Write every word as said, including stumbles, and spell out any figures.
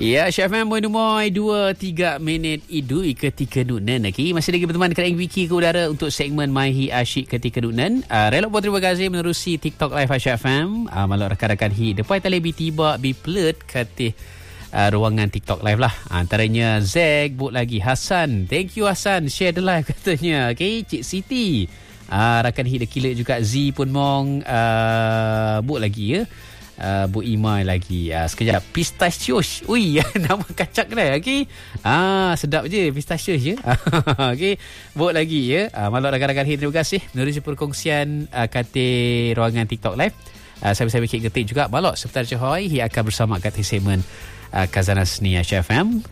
Ya, Chef M Moy dua tiga minit idui ketika nunan lagi. Masih lagi berteman dengan Wiki ke udara untuk segmen Maihi Asyik ketika nunan. Uh, relok pun terima kasih menerusi TikTok Live Chef M. Uh, Malak rakan-rakan hi. Depan tali bi tiba bi plet katih uh, ruangan TikTok Live lah. Antaranya Zeg, but lagi Hasan. Thank you Hasan, share the live katanya. Okay, Cik Siti. Uh, rakan hi dah killer juga. Z pun mong uh, but lagi ya. Uh, Bu Ima lagi uh, sekejap pistachios. Ui, nama kacak kedai. Okey. Ah, sedap je pistachios je. Okey. Buat lagi ya. Uh, Malam rakan-rakan hi, terima kasih menerusi perkongsian uh, katil ruangan TikTok Live. Uh, saya saya kek getik juga balok seputar Johor hi akan bersama katil segmen uh, Khazanah Seni H F M.